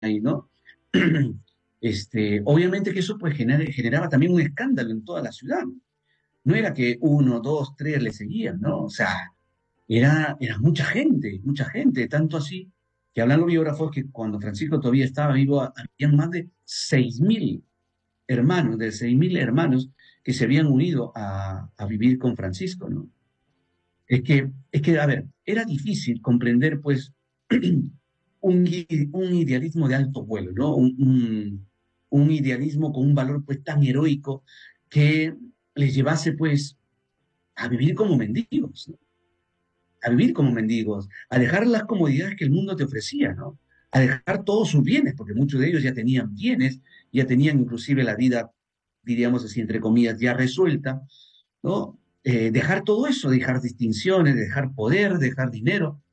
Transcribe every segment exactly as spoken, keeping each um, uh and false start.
ahí, ¿no? Este, obviamente que eso pues gener- generaba también un escándalo en toda la ciudad. No era que uno, dos, tres le seguían, ¿no? O sea, era, era mucha gente, mucha gente, tanto así que hablan los biógrafos que cuando Francisco todavía estaba vivo, había más de seis mil hermanos, de seis mil hermanos que se habían unido a, a vivir con Francisco, ¿no? Es que, es que, a ver, era difícil comprender, pues, un, i- un idealismo de alto vuelo, ¿no? Un, un- un idealismo con un valor, pues, tan heroico que les llevase, pues, a vivir como mendigos, ¿no? A vivir como mendigos, a dejar las comodidades que el mundo te ofrecía, ¿no? A dejar todos sus bienes, porque muchos de ellos ya tenían bienes, ya tenían inclusive la vida, diríamos así, entre comillas, ya resuelta, ¿no? Eh, dejar todo eso, dejar distinciones, dejar poder, dejar dinero,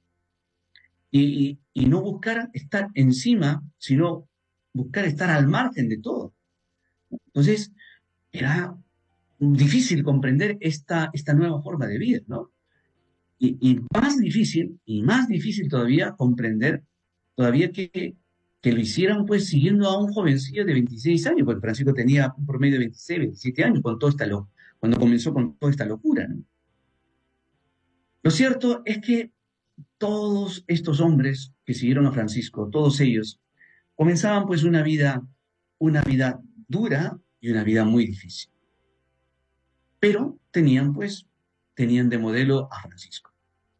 y, y, y no buscar estar encima, sino buscar estar al margen de todo. Entonces, era difícil comprender esta, esta nueva forma de vida, ¿no? Y, y más difícil, y más difícil todavía comprender, todavía que, que lo hicieran pues siguiendo a un jovencillo de veintiséis años, porque Francisco tenía un promedio de veintiséis, veintisiete años con toda esta lo, cuando comenzó con toda esta locura, ¿no? Lo cierto es que todos estos hombres que siguieron a Francisco, todos ellos, comenzaban pues una vida, una vida dura y una vida muy difícil. Pero tenían pues, tenían de modelo a Francisco.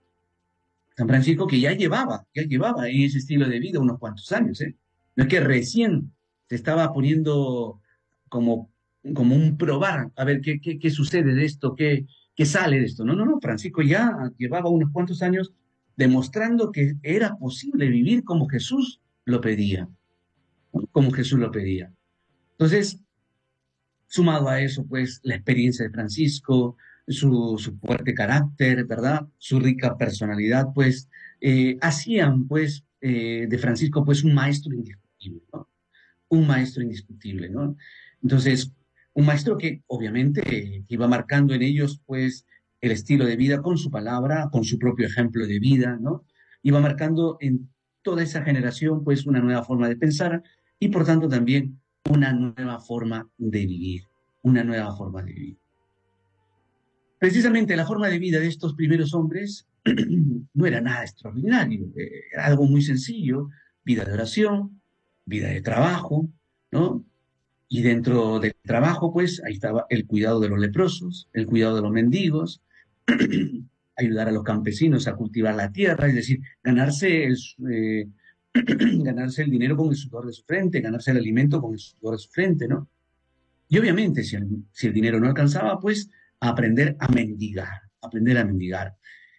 San Francisco que ya llevaba, ya llevaba en ese estilo de vida unos cuantos años, ¿eh? No es que recién se estaba poniendo como, como un probar, a ver qué, qué, qué sucede de esto, qué, qué sale de esto. No, no, no, Francisco ya llevaba unos cuantos años demostrando que era posible vivir como Jesús lo pedía, ¿no? Como Jesús lo pedía. Entonces, sumado a eso, pues, la experiencia de Francisco, su, su fuerte carácter, ¿verdad? Su rica personalidad, pues, eh, hacían, pues, eh, de Francisco, pues, un maestro indiscutible, ¿no? Un maestro indiscutible, ¿no? Entonces, un maestro que, obviamente, eh, iba marcando en ellos, pues, el estilo de vida con su palabra, con su propio ejemplo de vida, ¿no? Iba marcando en toda esa generación, pues, una nueva forma de pensar y, por tanto, también una nueva forma de vivir, una nueva forma de vivir. Precisamente la forma de vida de estos primeros hombres no era nada extraordinario, eh, era algo muy sencillo, vida de oración, vida de trabajo, ¿no? Y dentro del trabajo, pues, ahí estaba el cuidado de los leprosos, el cuidado de los mendigos, ayudar a los campesinos a cultivar la tierra, es decir, ganarse el, eh, ganarse el dinero con el sudor de su frente, ganarse el alimento con el sudor de su frente, ¿no? Y obviamente, si el, si el dinero no alcanzaba, pues a aprender a mendigar, aprender a mendigar.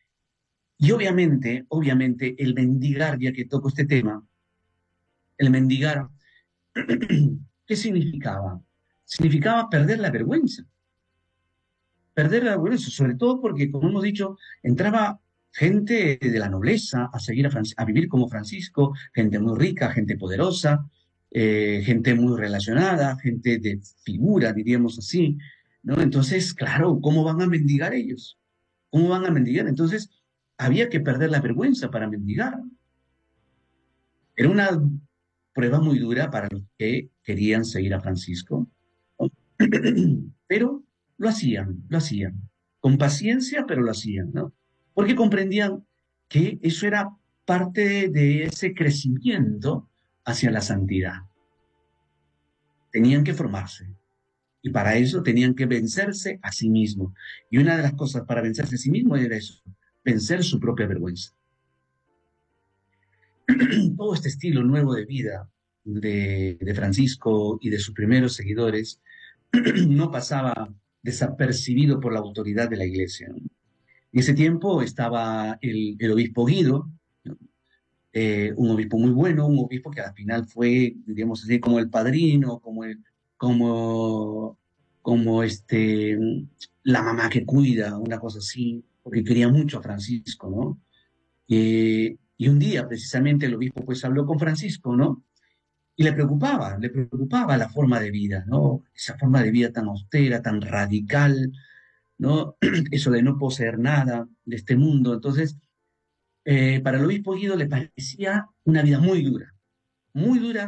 Y obviamente, obviamente, el mendigar, ya que toco este tema, el mendigar, ¿qué significaba? Significaba perder la vergüenza, perder la vergüenza, sobre todo porque, como hemos dicho, entraba gente de la nobleza a seguir a, Francis, a vivir como Francisco, gente muy rica, gente poderosa, eh, gente muy relacionada, gente de figura, diríamos así, ¿no? Entonces, claro, ¿cómo van a mendigar ellos? ¿Cómo van a mendigar? Entonces, había que perder la vergüenza para mendigar. Era una prueba muy dura para los que querían seguir a Francisco, ¿no? Pero lo hacían, lo hacían, con paciencia, pero lo hacían, ¿no? Porque comprendían que eso era parte de ese crecimiento hacia la santidad. Tenían que formarse y para eso tenían que vencerse a sí mismos. Y una de las cosas para vencerse a sí mismo era eso, vencer su propia vergüenza. Todo este estilo nuevo de vida de, de Francisco y de sus primeros seguidores no pasaba desapercibido por la autoridad de la iglesia. En ese tiempo estaba el, el obispo Guido, ¿no? Eh, un obispo muy bueno, un obispo que al final fue, diríamos así, como el padrino, como, el, como, como este, la mamá que cuida, una cosa así, porque quería mucho a Francisco, ¿no? Eh, y un día, precisamente, el obispo pues habló con Francisco, ¿no? Y le preocupaba, le preocupaba la forma de vida, ¿no? Esa forma de vida tan austera, tan radical, ¿no? Eso de no poseer nada de este mundo. Entonces, eh, para el obispo Guido le parecía una vida muy dura, muy dura